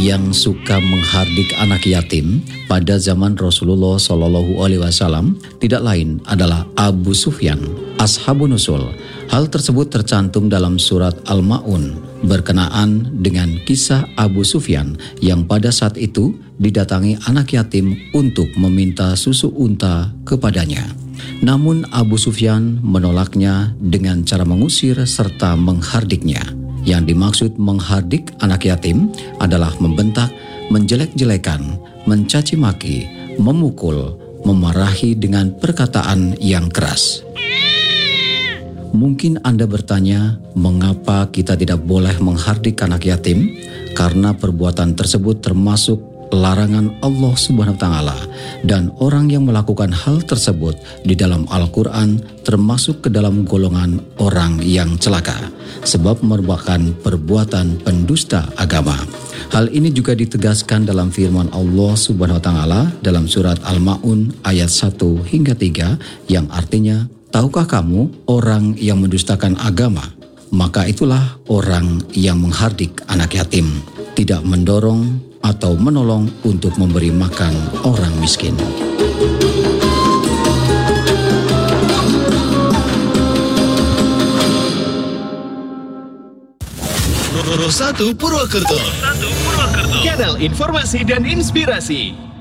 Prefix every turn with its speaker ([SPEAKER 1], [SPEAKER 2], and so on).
[SPEAKER 1] yang suka menghardik anak yatim pada zaman Rasulullah SAW tidak lain adalah Abu Sufyan, Ashabun Nusul. Hal tersebut tercantum dalam surat Al-Ma'un berkenaan dengan kisah Abu Sufyan yang pada saat itu didatangi anak yatim untuk meminta susu unta kepadanya. Namun Abu Sufyan menolaknya dengan cara mengusir serta menghardiknya. Yang dimaksud menghardik anak yatim adalah membentak, menjelek-jelekan, mencaci maki, memukul, memarahi dengan perkataan yang keras. Mungkin Anda bertanya, mengapa kita tidak boleh menghardik anak yatim? Karena perbuatan tersebut termasuk larangan Allah Subhanahu wa Ta'ala, dan orang yang melakukan hal tersebut di dalam Al-Quran termasuk ke dalam golongan orang yang celaka, sebab merupakan perbuatan pendusta agama. Hal ini juga ditegaskan dalam firman Allah Subhanahu wa Ta'ala dalam surat Al-Ma'un ayat 1 hingga 3 yang artinya, tahukah kamu orang yang mendustakan agama? Maka itulah orang yang menghardik anak yatim, tidak mendorong atau menolong untuk memberi makan orang miskin.
[SPEAKER 2] Roro 1 Purwokerto. Kanal informasi dan inspirasi.